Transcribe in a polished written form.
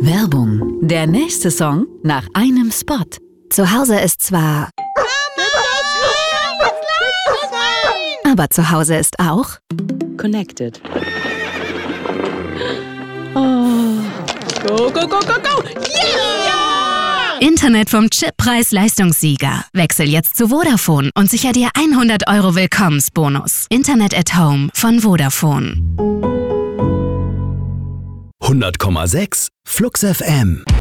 Werbung. Der nächste Song nach einem Spot. Zu Hause ist zwar... Aber zu Hause ist auch... Connected. Oh. Go, go, go, go, go! Yeah! Internet vom Chip-Preis-Leistungssieger. Wechsel jetzt zu Vodafone und sicher dir 100 € Willkommensbonus. Internet at Home von Vodafone. 100,6 Flux FM.